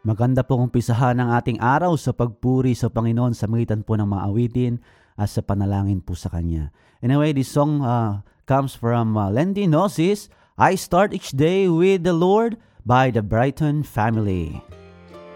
Maganda pong umpisahan ang ating araw sa pagpuri sa Panginoon sa magitan po ng mga awitin at sa panalangin po sa Kanya. Anyway, this song comes from Lendi Gnosis, I Start Each Day with the Lord by the Brighton Family.